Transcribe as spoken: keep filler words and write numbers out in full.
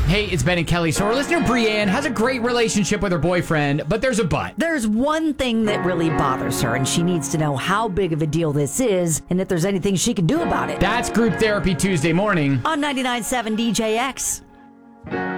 Hey, it's Ben and Kelly. So our listener Brienne has a great relationship with her boyfriend, but there's a but. There's one thing that really bothers her, and she needs to know how big of a deal this is and if there's anything she can do about it. That's Group Therapy Tuesday morning On ninety-nine point seven D J X.